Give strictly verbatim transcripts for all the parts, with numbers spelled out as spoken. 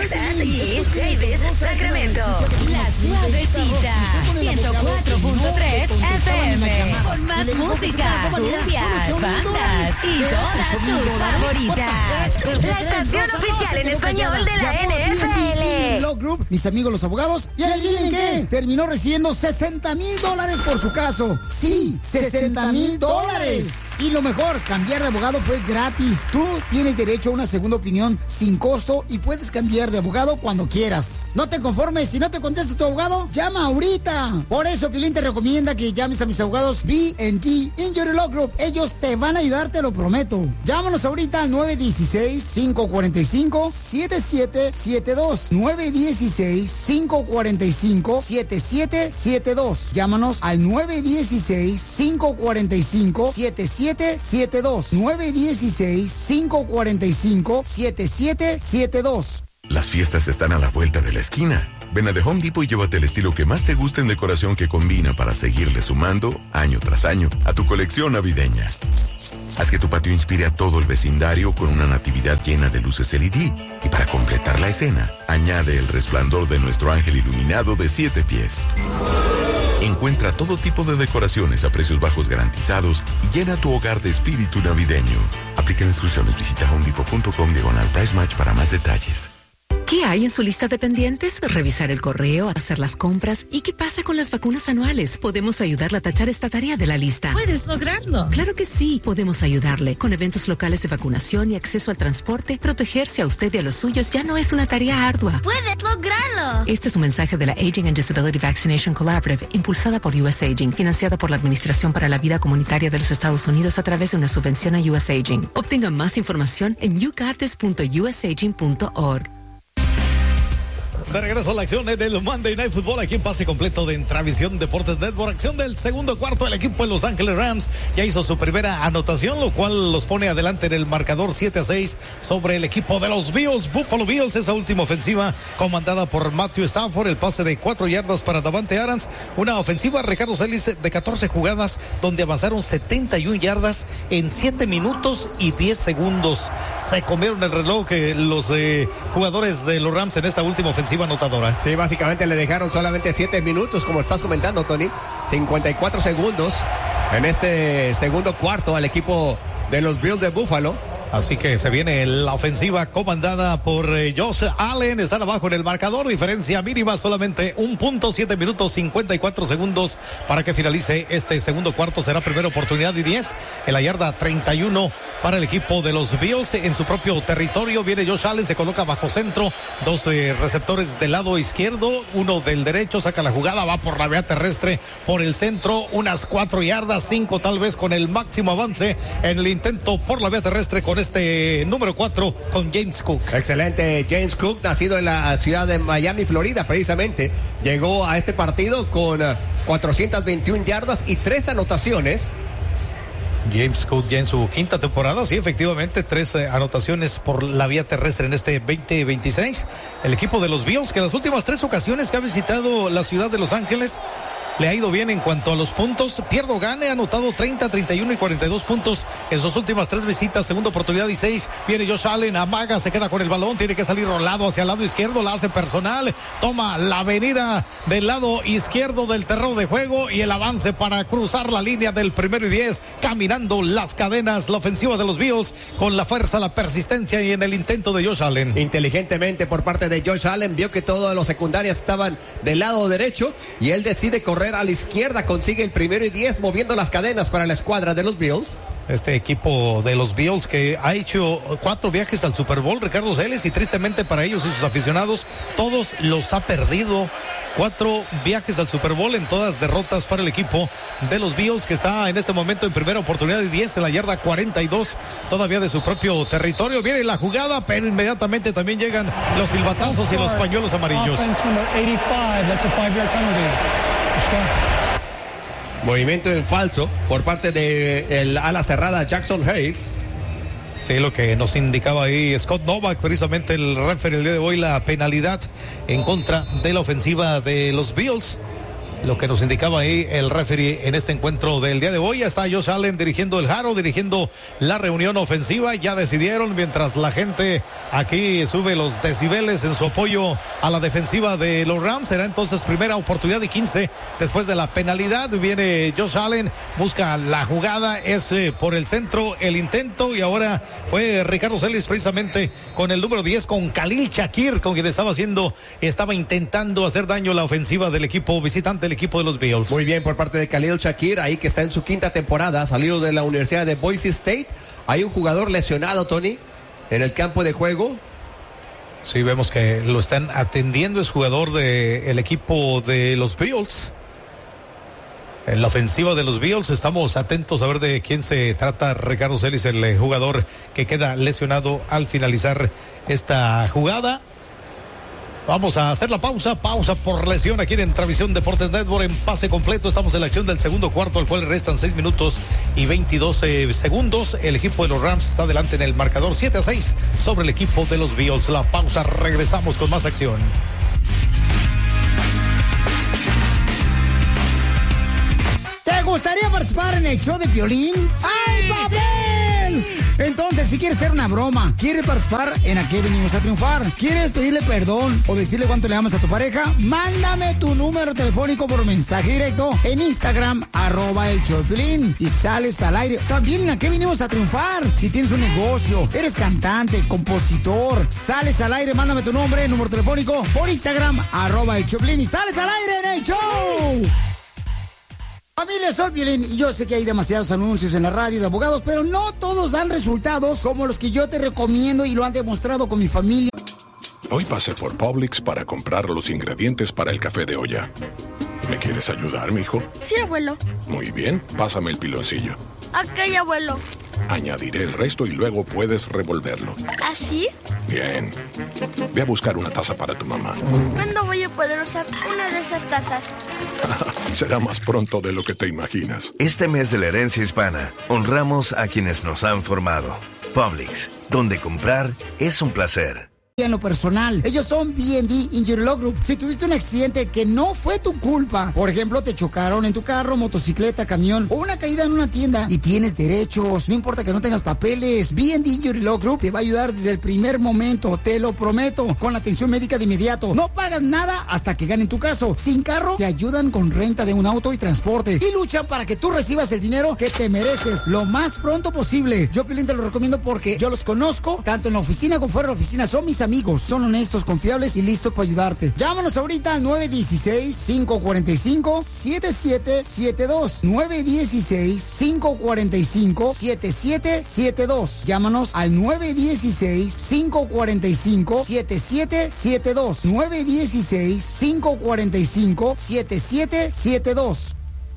Aquí, David, Sacramento. La Suavecita, ciento cuatro punto tres F M. Con más música, cumbias, bandas y todas tus favoritas. La estación oficial en español de la N F L. Law Group, mis amigos los abogados. ¿Y adivinen qué? Terminó recibiendo sesenta mil dólares por su caso. Sí, sesenta mil dólares. Y lo mejor, cambiar de abogado fue gratis. Tú tienes derecho a una segunda opinión sin costo y puedes cambiar de abogado cuando quieras. No te conformes, si no te contesta tu abogado, llama ahorita. Por eso Piolín te recomienda que llames a mis abogados B and T Injury Law Group. Ellos te van a ayudar, te lo prometo. Llámanos ahorita al nueve uno seis, cinco cuatro cinco, siete siete siete dos. nueve uno seis, cinco cuatro cinco, siete siete siete dos. Llámanos al nueve uno seis, cinco cuatro cinco, siete siete siete dos. nueve uno seis, cinco cuatro cinco, siete siete siete dos. Las fiestas están a la vuelta de la esquina. Ven a The Home Depot y llévate el estilo que más te guste en decoración que combina para seguirle sumando, año tras año, a tu colección navideña. Haz que tu patio inspire a todo el vecindario con una natividad llena de luces L E D. Y para completar la escena, añade el resplandor de nuestro ángel iluminado de siete pies. Encuentra todo tipo de decoraciones a precios bajos garantizados y llena tu hogar de espíritu navideño. Aplica instrucciones. Visita homedepot.com diagonal price match para más detalles. ¿Qué hay en su lista de pendientes? Revisar el correo, hacer las compras. ¿Y qué pasa con las vacunas anuales? Podemos ayudarle a tachar esta tarea de la lista. ¿Puedes lograrlo? Claro que sí, podemos ayudarle. Con eventos locales de vacunación y acceso al transporte, protegerse a usted y a los suyos ya no es una tarea ardua. ¡Puedes lograrlo! Este es un mensaje de la Aging and Disability Vaccination Collaborative, impulsada por U S Aging, financiada por la Administración para la Vida Comunitaria de los Estados Unidos a través de una subvención a U S Aging. Obtenga más información en you got this punto u s aging punto org. De regreso a la acción del Monday Night Football aquí en pase completo de Intravisión Deportes Network. Acción del segundo cuarto, el equipo de Los Ángeles Rams ya hizo su primera anotación, lo cual los pone adelante en el marcador siete a seis sobre el equipo de los Bills. Buffalo Bills, esa última ofensiva comandada por Matthew Stafford, el pase de cuatro yardas para Davante Adams, una ofensiva, Ricardo Celis, de catorce jugadas donde avanzaron setenta y una yardas en siete minutos y diez segundos. Se comieron el reloj que los eh, jugadores de los Rams en esta última ofensiva anotadora. Sí, básicamente le dejaron solamente siete minutos, como estás comentando, Tony. cincuenta y cuatro segundos en este segundo cuarto al equipo de los Bills de Buffalo. Así que se viene la ofensiva comandada por eh, Josh Allen. Están abajo en el marcador. Diferencia mínima, solamente un punto, siete minutos, cincuenta y cuatro segundos para que finalice este segundo cuarto. Será primera oportunidad y diez en la yarda treinta y uno para el equipo de los Bills en su propio territorio. Viene Josh Allen, se coloca bajo centro. Dos eh, receptores del lado izquierdo, uno del derecho. Saca la jugada, va por la vía terrestre, por el centro. Unas cuatro yardas, cinco tal vez con el máximo avance en el intento por la vía terrestre con este número cuatro con James Cook. Excelente, James Cook, nacido en la ciudad de Miami, Florida, precisamente. Llegó a este partido con cuatrocientas veintiuna yardas y tres anotaciones. James Cook ya en su quinta temporada, sí, efectivamente, tres eh, anotaciones por la vía terrestre en este veinte veintiséis. El equipo de los Bills, que las últimas tres ocasiones que ha visitado la ciudad de Los Ángeles, le ha ido bien en cuanto a los puntos. Pierde o gane, ha anotado treinta, treinta y uno y cuarenta y dos puntos en sus últimas tres visitas. Segunda oportunidad y seis. Viene Josh Allen, amaga, se queda con el balón. Tiene que salir rolado hacia el lado izquierdo. La hace personal. Toma la avenida del lado izquierdo del terreno de juego y el avance para cruzar la línea del primero y diez. Caminando las cadenas. La ofensiva de los Bills con la fuerza, la persistencia y en el intento de Josh Allen. Inteligentemente por parte de Josh Allen. Vio que todos los secundarios estaban del lado derecho y él decide correr a la izquierda, consigue el primero y diez moviendo las cadenas para la escuadra de los Bills. Este equipo de los Bills que ha hecho cuatro viajes al Super Bowl, Ricardo Celes, y tristemente para ellos y sus aficionados, todos los ha perdido. Cuatro viajes al Super Bowl, en todas derrotas para el equipo de los Bills, que está en este momento en primera oportunidad y diez en la yarda cuarenta y dos, todavía de su propio territorio. Viene la jugada, pero inmediatamente también llegan los silbatazos y los pañuelos amarillos. Movimiento en falso por parte de el ala cerrada Jackson Hayes. Sí, lo que nos indicaba ahí Scott Novak, precisamente el referee el día de hoy, la penalidad en contra de la ofensiva de los Bills. lo que nos indicaba ahí el referee en este encuentro del día de hoy. Ya está Josh Allen dirigiendo el Jaro, dirigiendo la reunión ofensiva. Ya decidieron, mientras la gente aquí sube los decibeles en su apoyo a la defensiva de los Rams. Será entonces primera oportunidad y quince después de la penalidad. Viene Josh Allen, busca la jugada, es eh, por el centro el intento, y ahora fue Ricardo Celis precisamente con el número diez, con Khalil Shakir, con quien estaba haciendo, estaba intentando hacer daño a la ofensiva del equipo visitante, el equipo de los Bills. Muy bien por parte de Khalil Shakir, ahí que está en su quinta temporada, salido de la Universidad de Boise State. Hay un jugador lesionado, Tony, en el campo de juego. Sí, vemos que lo están atendiendo, es jugador del equipo de los Bills. En la ofensiva de los Bills estamos atentos a ver de quién se trata. Ricardo Celis, el jugador que queda lesionado al finalizar esta jugada. Vamos a hacer la pausa, pausa por lesión aquí en Transmisión Deportes Network en pase completo. Estamos en la acción del segundo cuarto, al cual restan seis minutos y veintidós eh, segundos. El equipo de los Rams está adelante en el marcador siete a seis sobre el equipo de los Bills. La pausa, regresamos con más acción. ¿Te gustaría participar en el show de Piolín? ¡Sí! ¡Ay, papel! Entonces, si quieres hacer una broma, quieres participar en A Qué Venimos a Triunfar, quieres pedirle perdón o decirle cuánto le amas a tu pareja, mándame tu número telefónico por mensaje directo en Instagram, arroba el show de Piolín, y sales al aire. También en A Qué Venimos a Triunfar. Si tienes un negocio, eres cantante, compositor, sales al aire, mándame tu nombre, número telefónico por Instagram, arroba el show de Piolín, y sales al aire en el show. Familia, soy Piolín y yo sé que hay demasiados anuncios en la radio de abogados, pero no todos dan resultados como los que yo te recomiendo y lo han demostrado con mi familia. Hoy pasé por Publix para comprar los ingredientes para el café de olla. ¿Me quieres ayudar, mijo? Sí, abuelo. Muy bien, pásame el piloncillo. Ok, abuelo. Añadiré el resto y luego puedes revolverlo. ¿Así? Bien. Ve a buscar una taza para tu mamá. ¿Cuándo voy a poder usar una de esas tazas? Será más pronto de lo que te imaginas. Este mes de la herencia hispana, honramos a quienes nos han formado. Publix, donde comprar es un placer. En lo personal, ellos son B and D Injury Law Group. Si tuviste un accidente que no fue tu culpa, por ejemplo, te chocaron en tu carro, motocicleta, camión o una caída en una tienda y tienes derechos, no importa que no tengas papeles, B and D Injury Law Group te va a ayudar desde el primer momento, te lo prometo, con la atención médica de inmediato. No pagas nada hasta que ganen tu caso. Sin carro, te ayudan con renta de un auto y transporte y luchan para que tú recibas el dinero que te mereces lo más pronto posible. Yo, Piolín, te lo recomiendo porque yo los conozco, tanto en la oficina como fuera de la oficina, son mis amigos. Amigos, son honestos, confiables y listos para ayudarte. Llámanos ahorita al nueve uno seis, cinco cuatro cinco, siete siete siete dos. nueve uno seis, cinco cuatro cinco, siete siete siete dos. Llámanos al nueve uno seis, cinco cuatro cinco, siete siete siete dos. nueve uno seis, cinco cuatro cinco, siete siete siete dos.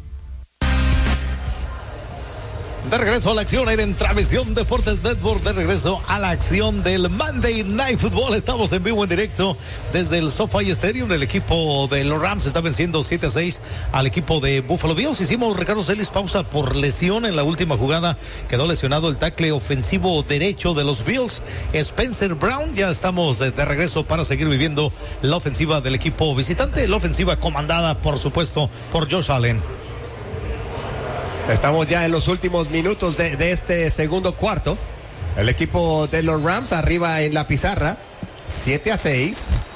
De regreso a la acción en Transmisión Deportes Network, de regreso a la acción del Monday Night Football. Estamos en vivo, en directo desde el SoFi Stadium. El equipo de los Rams está venciendo siete a seis al equipo de Buffalo Bills. Hicimos, Ricardo Celis, pausa por lesión en la última jugada. Quedó lesionado el tackle ofensivo derecho de los Bills, Spencer Brown. Ya estamos de, de regreso para seguir viviendo la ofensiva del equipo visitante, la ofensiva comandada, por supuesto, por Josh Allen. Estamos ya en los últimos minutos de, de este segundo cuarto. El equipo de los Rams arriba en la pizarra, siete a seis.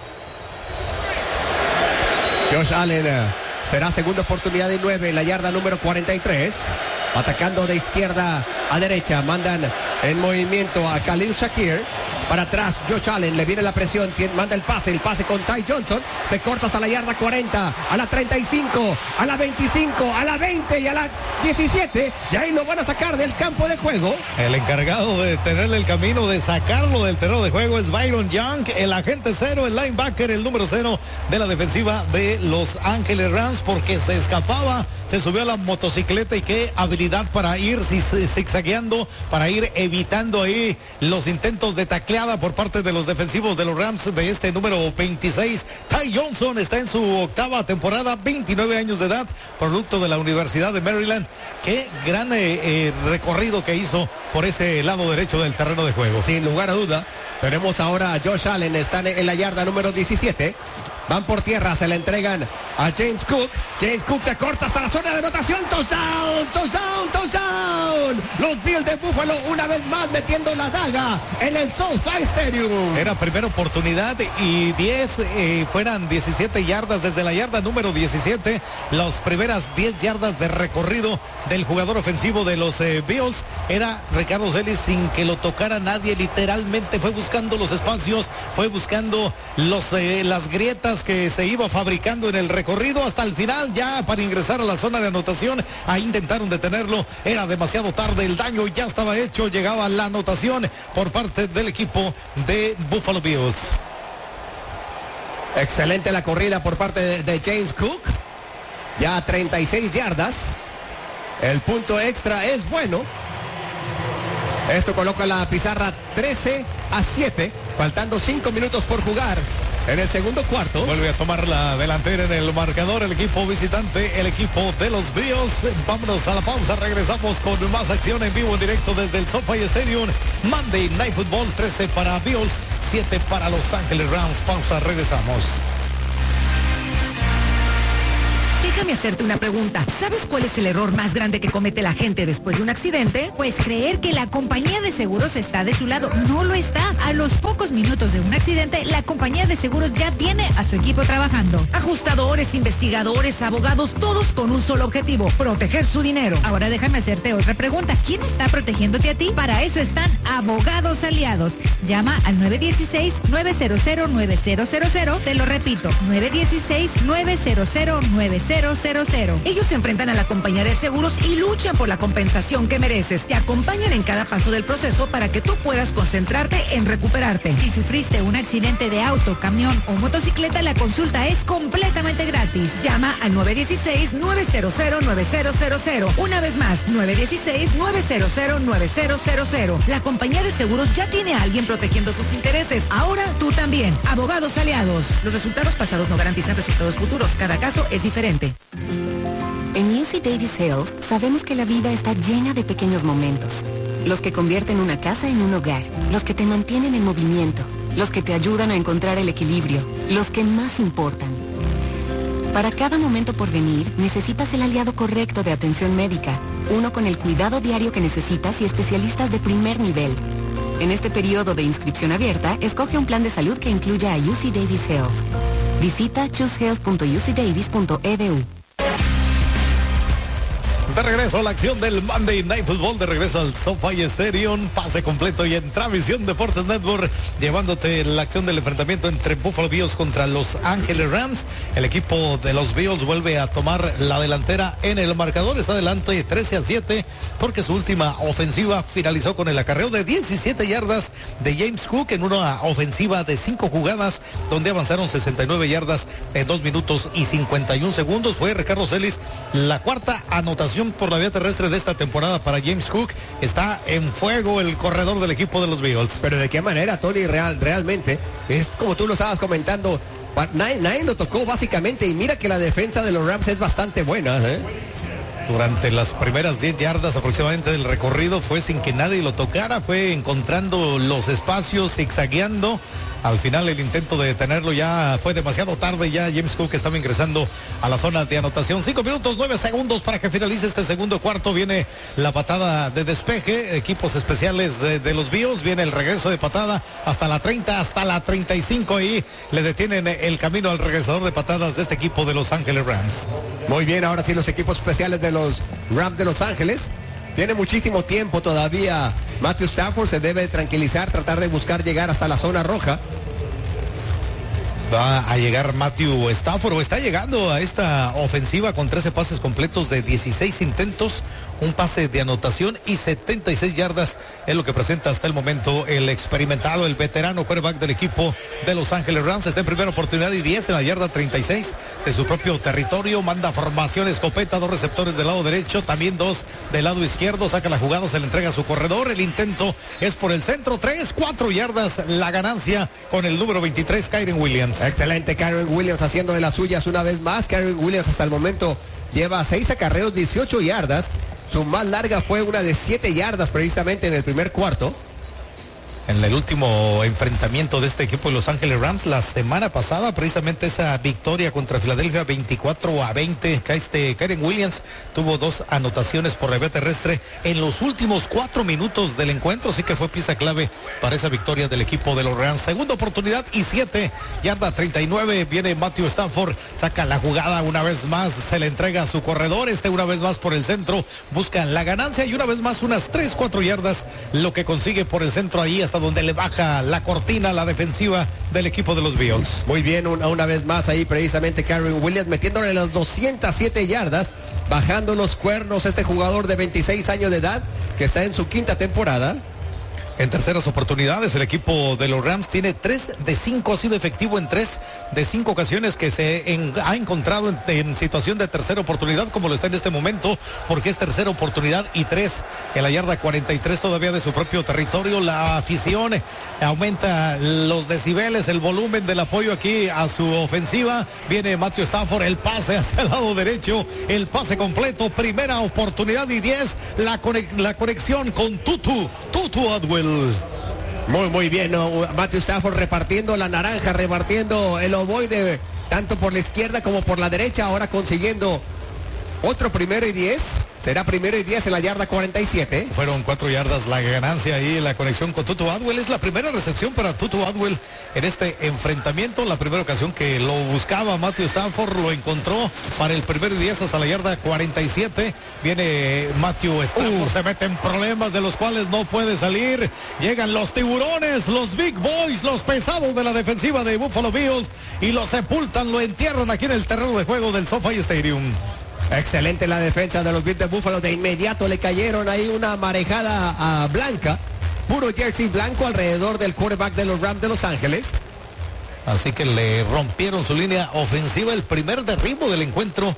Josh Allen uh, será segunda oportunidad de nueve, la yarda número cuarenta y tres. Atacando de izquierda a derecha, mandan en movimiento a Khalil Shakir. Para atrás, Josh Allen, le viene la presión, manda el pase, el pase con Ty Johnson, se corta hasta la yarda cuarenta, a la treinta y cinco, a la veinticinco, a la veinte y a la diecisiete, y ahí lo van a sacar del campo de juego. El encargado de tenerle el camino, de sacarlo del terreno de juego, es Byron Young, el agente cero, el linebacker, el número cero de la defensiva de Los Ángeles Rams, porque se escapaba, se subió a la motocicleta, y qué habilidad para ir zigzagueando, para ir evitando ahí los intentos de tacleada por parte de los defensivos de los Rams de este número veintiséis. Ty Johnson está en su octava temporada, veintinueve años de edad, producto de la Universidad de Maryland. Qué gran eh, eh, recorrido que hizo por ese lado derecho del terreno de juego. Sin lugar a duda. Tenemos ahora a Josh Allen, está en la yarda número diecisiete. Van por tierra, se le entregan a James Cook. James Cook se corta hasta la zona de anotación. Touchdown, touchdown, touchdown. Los Bills de Buffalo una vez más metiendo la daga en el SoFi Stadium. Era primera oportunidad y diez, eh, fueran diecisiete yardas desde la yarda número diecisiete. Las primeras diez yardas de recorrido del jugador ofensivo de los eh, Bills era Ricardo Celis sin que lo tocara nadie. Literalmente fue buscando los espacios, fue buscando los, eh, las grietas que se iba fabricando en el recorrido hasta el final, ya para ingresar a la zona de anotación. Ahí intentaron detenerlo, era demasiado tarde, el daño ya estaba hecho, llegaba la anotación por parte del equipo de Buffalo Bills. Excelente la corrida por parte de, de James Cook, ya treinta y seis yardas, el punto extra es bueno. Esto coloca la pizarra trece a siete, faltando cinco minutos por jugar en el segundo cuarto. Vuelve a tomar la delantera en el marcador el equipo visitante, el equipo de los Bills. Vámonos a la pausa, regresamos con más acción en vivo, en directo desde el SoFi Stadium. Monday Night Football, trece para Bills, siete para Los Ángeles Rams. Pausa, regresamos. Déjame hacerte una pregunta. ¿Sabes cuál es el error más grande que comete la gente después de un accidente? Pues creer que la compañía de seguros está de su lado. No lo está. A los pocos minutos de un accidente, la compañía de seguros ya tiene a su equipo trabajando. Ajustadores, investigadores, abogados, todos con un solo objetivo: proteger su dinero. Ahora déjame hacerte otra pregunta. ¿Quién está protegiéndote a ti? Para eso están Abogados Aliados. Llama al nueve uno seis, nueve cero cero, nueve cero cero cero. Te lo repito, nueve uno seis, nueve cero cero, nueve cero cero cero. Ellos se enfrentan a la compañía de seguros y luchan por la compensación que mereces. Te acompañan en cada paso del proceso para que tú puedas concentrarte en recuperarte. Si sufriste un accidente de auto, camión o motocicleta, la consulta es completamente gratis. Llama al nueve uno seis, nueve cero cero, nueve cero cero cero. Una vez más, nueve uno seis, nueve cero cero, nueve cero cero cero. La compañía de seguros ya tiene a alguien protegiendo sus intereses. Ahora tú también. Abogados Aliados. Los resultados pasados no garantizan resultados futuros. Cada caso es diferente. En U C Davis Health sabemos que la vida está llena de pequeños momentos. Los que convierten una casa en un hogar, los que te mantienen en movimiento, los que te ayudan a encontrar el equilibrio, los que más importan. Para cada momento por venir, necesitas el aliado correcto de atención médica, uno con el cuidado diario que necesitas y especialistas de primer nivel. En este periodo de inscripción abierta, escoge un plan de salud que incluya a U C Davis Health. Visita choose health punto u c davis punto e d u. De regreso a la acción del Monday Night Football, de regreso al SoFi Stadium, pase completo y en Transmisión Deportes Network, llevándote la acción del enfrentamiento entre Buffalo Bills contra Los Ángeles Rams. El equipo de los Bills vuelve a tomar la delantera en el marcador, está adelante trece a siete, porque su última ofensiva finalizó con el acarreo de diecisiete yardas de James Cook en una ofensiva de cinco jugadas, donde avanzaron sesenta y nueve yardas en dos minutos y cincuenta y un segundos. Fue Ricardo Celis la cuarta anotación por la vía terrestre de esta temporada para James Cook. Está en fuego el corredor del equipo de los Bills. Pero de qué manera, Tony, real, realmente es como tú lo estabas comentando, nadie, nadie lo tocó básicamente, y mira que la defensa de los Rams es bastante buena, ¿eh? Durante las primeras diez yardas aproximadamente del recorrido fue sin que nadie lo tocara, fue encontrando los espacios, zigzagueando. Al final el intento de detenerlo ya fue demasiado tarde, ya James Cook estaba ingresando a la zona de anotación. Cinco minutos, nueve segundos para que finalice este segundo cuarto. Viene la patada de despeje, equipos especiales de, de los Bills. Viene el regreso de patada hasta la treinta, hasta la treinta y cinco. Ahí le detienen el camino al regresador de patadas de este equipo de Los Ángeles Rams. Muy bien, ahora sí los equipos especiales de los Rams de Los Ángeles. Tiene muchísimo tiempo todavía. Matthew Stafford se debe tranquilizar, tratar de buscar llegar hasta la zona roja. Va a llegar Matthew Stafford, o está llegando a esta ofensiva con trece pases completos de dieciséis intentos, un pase de anotación y setenta y seis yardas, es lo que presenta hasta el momento el experimentado, el veterano quarterback del equipo de Los Ángeles Rams. Está en primera oportunidad y diez en la yarda treinta y seis de su propio territorio. Manda formación escopeta, dos receptores del lado derecho, también dos del lado izquierdo. Saca la jugada, se le entrega a su corredor. El intento es por el centro, tres, cuatro yardas la ganancia con el número veintitrés, Kyren Williams. Excelente, Kyren Williams haciendo de las suyas una vez más. Kyren Williams hasta el momento lleva seis acarreos, dieciocho yardas. Su más larga fue una de siete yardas precisamente en el primer cuarto. en el último enfrentamiento de este equipo de Los Ángeles Rams la semana pasada, precisamente esa victoria contra Filadelfia veinticuatro a veinte. Este Kyren Williams tuvo dos anotaciones por la vía terrestre en los últimos cuatro minutos del encuentro, así que fue pieza clave para esa victoria del equipo de los Rams. Segunda oportunidad y siete, yarda treinta y nueve, viene Matthew Stafford, saca la jugada una vez más, se le entrega a su corredor, este una vez más por el centro, busca la ganancia y una vez más unas tres, cuatro yardas, lo que consigue por el centro ahí hasta donde le baja la cortina la defensiva del equipo de los Bills. Muy bien, una, una vez más ahí precisamente Kyren Williams metiéndole las doscientas siete yardas, bajando los cuernos este jugador de veintiséis años de edad que está en su quinta temporada. En terceras oportunidades, el equipo de los Rams tiene tres de cinco, ha sido efectivo en tres de cinco ocasiones que se en, ha encontrado en, en situación de tercera oportunidad, como lo está en este momento, porque es tercera oportunidad y tres en la yarda cuarenta y tres todavía de su propio territorio. La afición aumenta los decibeles, el volumen del apoyo aquí a su ofensiva. Viene Matthew Stafford, el pase hacia el lado derecho, el pase completo, primera oportunidad y diez, la, conex, la conexión con Tutu, Tutu Atwell. Muy, muy bien, ¿no? Matthew Stafford repartiendo la naranja, repartiendo el ovoide, tanto por la izquierda como por la derecha, ahora consiguiendo otro primero y diez. Será primero y diez en la yarda cuarenta y siete. Fueron cuatro yardas la ganancia ahí, la conexión con Tutu Atwell. Es la primera recepción para Tutu Atwell en este enfrentamiento. La primera ocasión que lo buscaba Matthew Stafford, lo encontró para el primero y diez hasta la yarda cuarenta y siete. Viene Matthew Stafford, uh. se mete en problemas de los cuales no puede salir. Llegan los tiburones, los big boys, los pesados de la defensiva de Buffalo Bills y lo sepultan, lo entierran aquí en el terreno de juego del SoFi Stadium. Excelente la defensa de los Bills de Buffalo. De inmediato le cayeron ahí una marejada a blanca, puro jersey blanco alrededor del quarterback de los Rams de Los Ángeles. Así que le rompieron su línea ofensiva, el primer derribo del encuentro